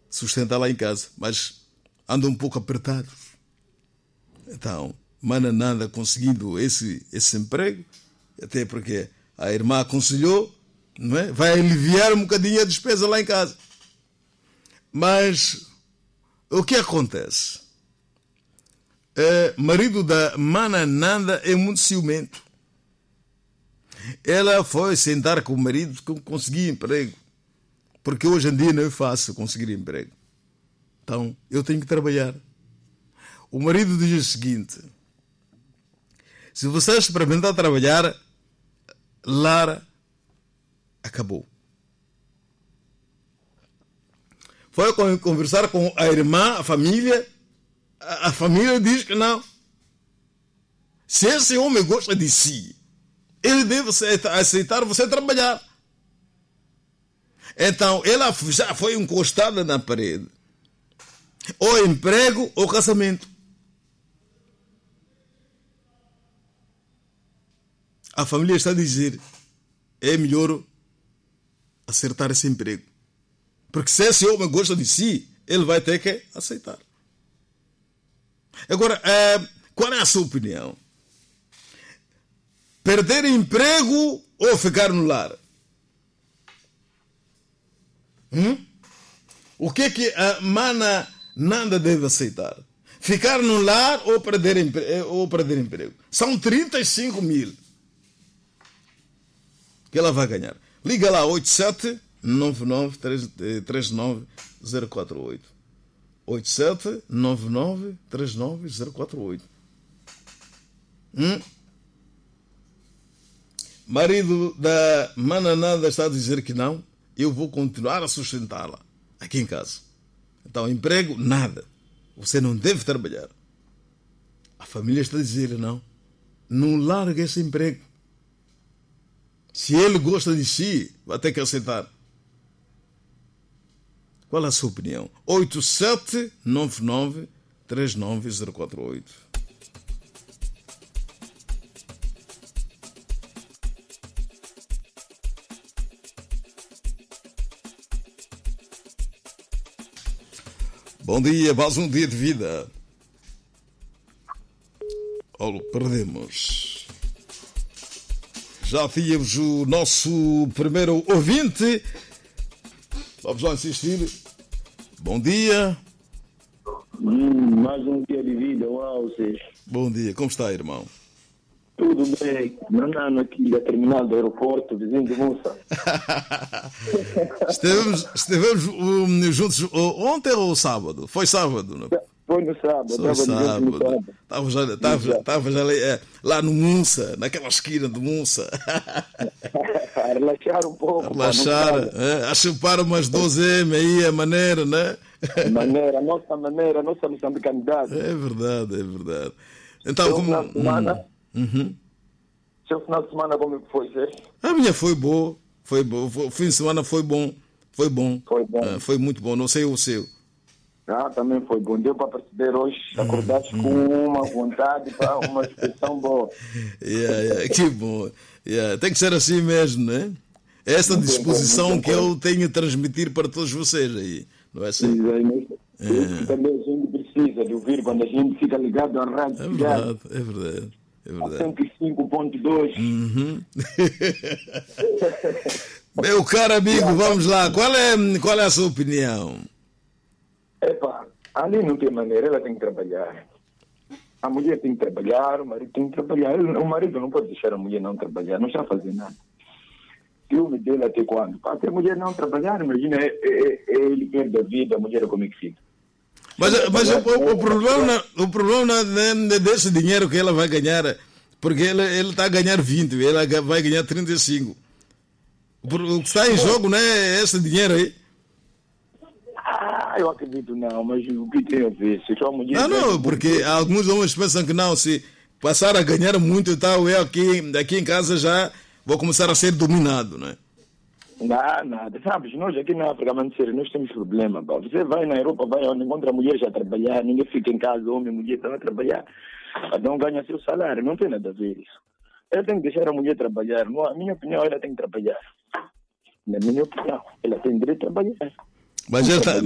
sustentar lá em casa, mas andam um pouco apertados. Então, Mana Nanda conseguindo esse emprego, até porque a irmã aconselhou, não é? Vai aliviar um bocadinho a despesa lá em casa. Mas o que acontece? Marido da Mana Nanda é muito ciumento. Ela foi sentar com o marido que conseguiu emprego. Porque hoje em dia não é fácil conseguir emprego. Então, eu tenho que trabalhar. O marido diz o seguinte: se você experimentar trabalhar, Lara, acabou. Foi conversar com a irmã, a família diz que não. Se esse homem gosta de si, ele deve aceitar você trabalhar. Então, ela já foi encostada na parede. Ou emprego ou casamento. A família está a dizer: é melhor acertar esse emprego. Porque se esse homem gosta de si, ele vai ter que aceitar. Agora, qual é a sua opinião? Perder emprego ou ficar no lar? O que é que a Mana Nanda deve aceitar? Ficar no lar ou perder emprego? São 35 mil que ela vai ganhar. Liga lá, 87-99-39048. 87-99-39048. Marido da Mana Nanda está a dizer que não. Eu vou continuar a sustentá-la aqui em casa. Então, emprego, nada. Você não deve trabalhar. A família está a dizer não. Não largue esse emprego. Se ele gosta de si, vai ter que aceitar. Qual é a sua opinião? 87-99-39048. Bom dia, mais um dia de vida. Oh, perdemos. Já tínhamos o nosso primeiro ouvinte. Vamos lá insistir. Bom dia. Mais um dia de vida, uau, vocês. Bom dia, como está, irmão? Tudo bem. Mandando aqui da terminal do aeroporto, vizinho de Moça. estivemos juntos ontem ou sábado? Foi sábado, não? Foi no sábado. Estava já lá no Munça, naquela esquina do Munça. A relaxar um pouco. A chupar umas 12M aí, a maneira, né? A nossa moçambicanidade. É verdade. Então, como... Seu final de semana, como foi, Zé? A minha foi boa. O fim de semana foi bom. Foi muito bom. Não sei o seu. Também foi bom. Deu para perceber hoje. Acordaste com uma vontade, uma expressão boa. Que bom. Tem que ser assim mesmo, né? Essa disposição que eu tenho a transmitir para todos vocês aí. Não é assim? Isso também a gente precisa de ouvir quando a gente fica ligado à rádio. É verdade. 105.2. Meu caro amigo, vamos lá. Qual é a sua opinião? Ali não tem maneira, ela tem que trabalhar. A mulher tem que trabalhar, o marido tem que trabalhar. O marido não pode deixar a mulher não trabalhar, não está fazendo nada. Ciúme dele até quando? Se a mulher não trabalhar, imagina, ele perde a vida, a mulher como é que fica? Mas o problema não é desse dinheiro que ela vai ganhar, porque ele está a ganhar 20, ela vai ganhar 35. O que está em jogo não é esse dinheiro aí? Eu acredito não, mas o que tem a ver? Se só mulher não, porque alguns homens pensam que não, se passar a ganhar muito e tal, eu aqui em casa já vou começar a ser dominado, não é? Nada, sabes, nós aqui na África, nós temos problema, pá. Você vai na Europa, vai onde encontra a mulher já a trabalhar, ninguém fica em casa, homem e mulher estão a trabalhar, não ganha seu salário, não tem nada a ver isso. Ela tem que deixar a mulher trabalhar, na minha opinião, ela tem que trabalhar. Na minha opinião, ela tem direito a trabalhar. Mas